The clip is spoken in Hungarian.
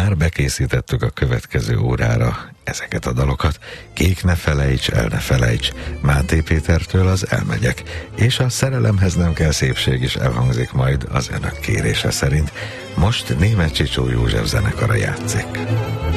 Már bekészítettük a következő órára ezeket a dalokat. Kék ne felejts, el ne felejts, Máté Pétertől az Elmegyek, és a Szerelemhez nem kell szépség is elhangzik majd az önök kérése szerint. Most Németh Csicsó József zenekara játszik.